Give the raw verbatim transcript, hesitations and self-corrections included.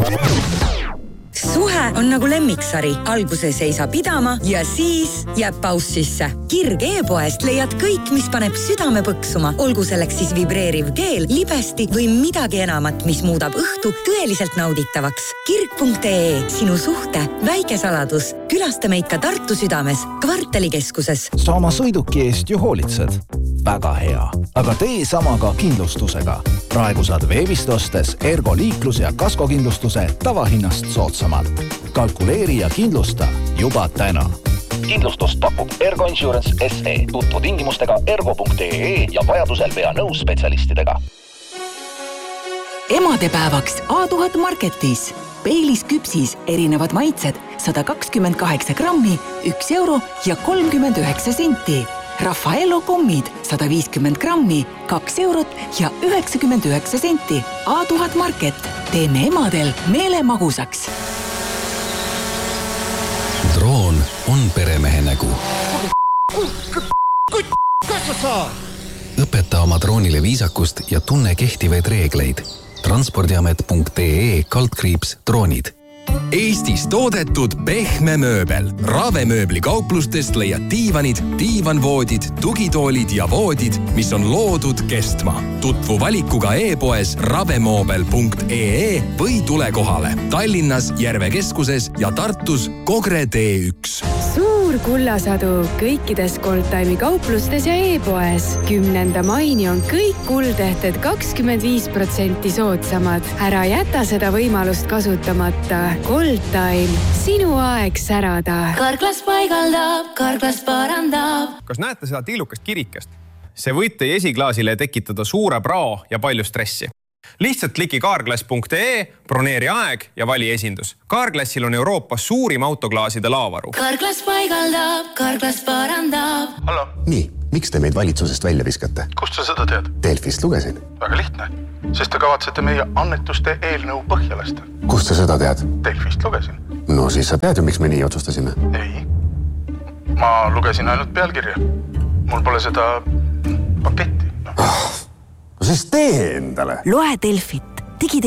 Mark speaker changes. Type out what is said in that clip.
Speaker 1: Suhe on nagu lemmiksari. Alguses ei saa pidama ja siis jääb paus sisse. Kirg e-poest leiad kõik, mis paneb südame põksuma. Olgu selleks siis vibreeriv keel, libesti või midagi enamat, mis muudab õhtu tõeliselt nauditavaks. kirg punkt ee, sinu suhte väike saladus. Külasta meid ka Tartu südames, kvartalikeskuses.
Speaker 2: Sa oma sõiduki eest ju hoolitsed. Väga hea. Aga tee sama ka kindlustusega. Praegu saad veebist ostes Ergo liiklus- ja kaskokindlustuse tavahinnast soodsamalt. Kalkuleeri ja kindlusta juba täna.
Speaker 3: Kindlustust pakub Ergo Insurance S E. Tutvu tingimustega ergo punkt ee ja vajadusel pea nõus spetsialistidega.
Speaker 4: Emadepäevaks A tuhat Marketis. Peilis küpsis erinevad maitsed sada kakskümmend kaheksa grammi, üks euro ja kolmkümmend üheksa senti. Raffaello kommid sada viiskümmend grammi, kaks eurot ja üheksakümmend üheksa senti. A tuhat Market. Teeme emadel meele magusaks.
Speaker 5: Droon on peremehe nägu. Õpeta oma droonile viisakust ja tunne kehtivaid reegleid. transpordiamet punkt ee kaldkriips droonid.
Speaker 6: Eestis toodetud pehme mööbel. Ravemööbli kauplustest leiad diivanid, diivanvoodid, tugitoolid ja voodid, mis on loodud kestma. Tutvu valikuga e-poes ravemoobel punkt ee või tule kohale. Tallinnas, Järve keskuses ja Tartus Kogre T üks.
Speaker 7: Suur kullasadu kõikides Goldtime'i kauplustes ja e-poes. Kümnenda maini on kõik kuldehted kakskümmend viis protsenti soodsamad. Ära jäta seda võimalust kasutamata. Goldtime. Sinu aeg särada.
Speaker 8: Karklas paigaldab, karklas parandab.
Speaker 9: Kas näete seda tillukest kirikest? See võite esiklaasile tekitada suure prao ja palju stressi. Lihtsalt kliki kaarglass punkt ee, broneeri aeg ja vali esindus. Kaarglassil on Euroopas suurim autoklaaside laavaru.
Speaker 8: Karklas paigaldab, karklas parandab.
Speaker 10: Hallo. Nii, miks te meid valitsusest välja viskate?
Speaker 11: Kust sa seda tead?
Speaker 10: Delfist lugesin.
Speaker 11: Väga lihtne, sest te kavatsete meie annetuste eelnõu põhja lasta.
Speaker 10: Kust sa seda tead?
Speaker 11: Delfist lugesin.
Speaker 10: No siis sa tead ju, miks me nii otsustasime.
Speaker 11: Ei. Ma lugesin ainult pealkirja. Mul pole seda paketti. No.
Speaker 10: No siis tee endale.
Speaker 4: Loe Delfit. Digi